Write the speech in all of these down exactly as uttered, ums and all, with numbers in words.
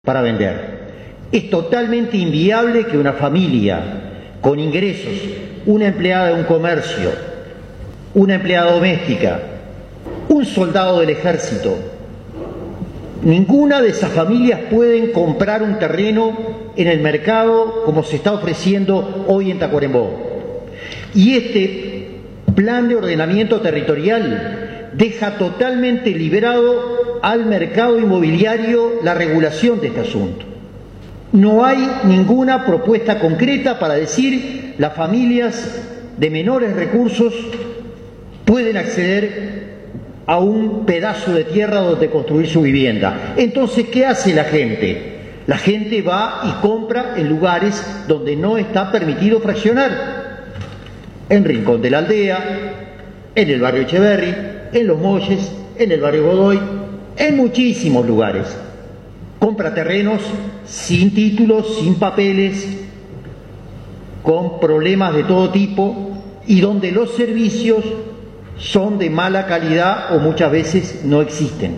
para vender. Es totalmente inviable que una familia con ingresos, una empleada de un comercio, una empleada doméstica, un soldado del ejército, ninguna de esas familias pueden comprar un terreno en el mercado como se está ofreciendo hoy en Tacuarembó. Y este plan de ordenamiento territorial deja totalmente liberado al mercado inmobiliario la regulación de este asunto. No hay ninguna propuesta concreta para decir las familias de menores recursos pueden acceder a un pedazo de tierra donde construir su vivienda. Entonces, ¿qué hace la gente? La gente va y compra en lugares donde no está permitido fraccionar. En Rincón de la Aldea, en el barrio Echeverri, en Los Molles, en el barrio Godoy, en muchísimos lugares. Compra terrenos sin títulos, sin papeles, con problemas de todo tipo y donde los servicios son de mala calidad o muchas veces no existen.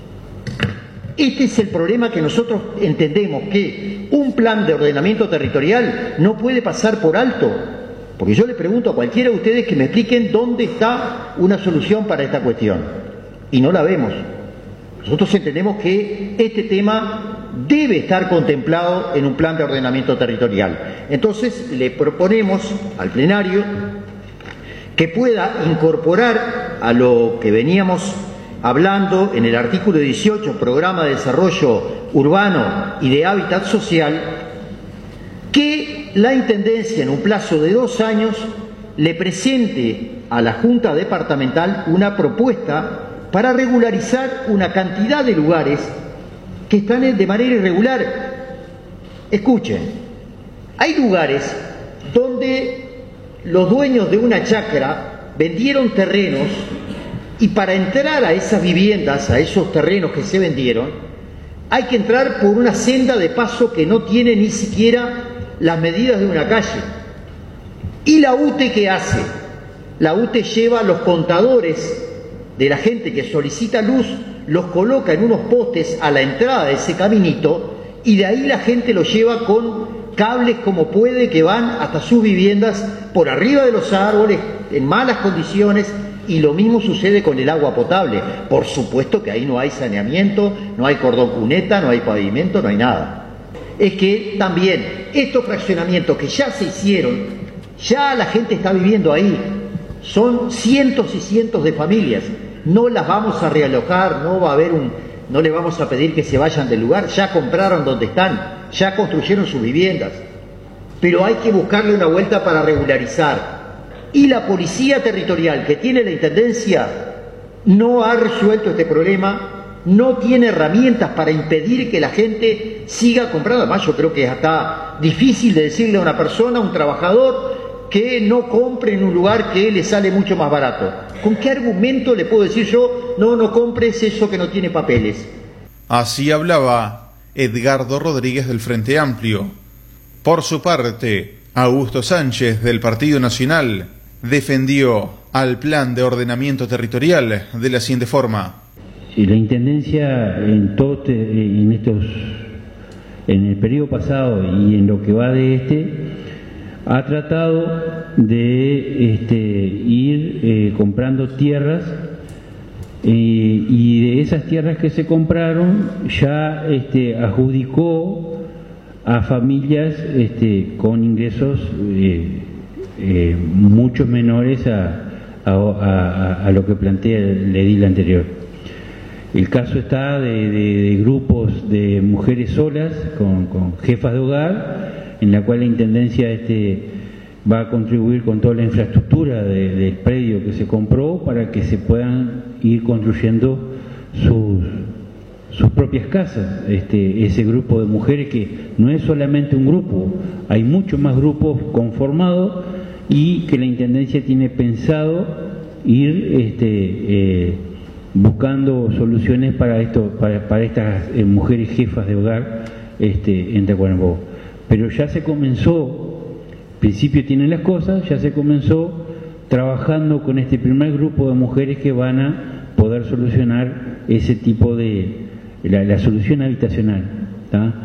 Este es el problema que nosotros entendemos, que un plan de ordenamiento territorial no puede pasar por alto, porque yo le pregunto a cualquiera de ustedes que me expliquen dónde está una solución para esta cuestión y no la vemos. Nosotros entendemos que este tema debe estar contemplado en un plan de ordenamiento territorial. Entonces le proponemos al plenario que pueda incorporar a lo que veníamos hablando en el artículo dieciocho, Programa de Desarrollo Urbano y de Hábitat Social, que la Intendencia en un plazo de dos años le presente a la Junta Departamental una propuesta para regularizar una cantidad de lugares que están de manera irregular. Escuchen, hay lugares donde los dueños de una chacra vendieron terrenos y para entrar a esas viviendas, a esos terrenos que se vendieron, hay que entrar por una senda de paso que no tiene ni siquiera las medidas de una calle. ¿Y la U T E qué hace? La U T E lleva los contadores de la gente que solicita luz, los coloca en unos postes a la entrada de ese caminito y de ahí la gente los lleva con cables como puede que van hasta sus viviendas por arriba de los árboles en malas condiciones, y lo mismo sucede con el agua potable. Por supuesto que ahí no hay saneamiento, no hay cordón cuneta, no hay pavimento, no hay nada. Es que también estos fraccionamientos que ya se hicieron, ya la gente está viviendo ahí, son cientos y cientos de familias. No las vamos a realojar, no va a haber un, no le vamos a pedir que se vayan del lugar, ya compraron donde están, ya construyeron sus viviendas. Pero hay que buscarle una vuelta para regularizar. Y la policía territorial que tiene la Intendencia no ha resuelto este problema, no tiene herramientas para impedir que la gente siga comprando. Además, yo creo que es hasta difícil de decirle a una persona, a un trabajador, que no compre en un lugar que le sale mucho más barato. ¿Con qué argumento le puedo decir yo, no, no compres eso que no tiene papeles? Así hablaba Edgardo Rodríguez del Frente Amplio. Por su parte, Augusto Sánchez del Partido Nacional defendió al plan de ordenamiento territorial de la siguiente forma. Sí, la Intendencia en, todo este, en, estos, en el periodo pasado y en lo que va de este, ha tratado de este, ir eh, comprando tierras eh, y de esas tierras que se compraron ya este, adjudicó a familias este, con ingresos eh, eh, mucho menores a, a, a, a lo que plantea el edil anterior. El caso está de, de, de grupos de mujeres solas con, con jefas de hogar, en la cual la Intendencia este, va a contribuir con toda la infraestructura de, del predio que se compró para que se puedan ir construyendo sus, sus propias casas. Este, ese grupo de mujeres que no es solamente un grupo, hay muchos más grupos conformados y que la Intendencia tiene pensado ir este, eh, buscando soluciones para, esto, para, para estas eh, mujeres jefas de hogar este, en Tacuarembó. Pero ya se comenzó, principio tienen las cosas, ya se comenzó trabajando con este primer grupo de mujeres que van a poder solucionar ese tipo de, la, la solución habitacional. ¿tá?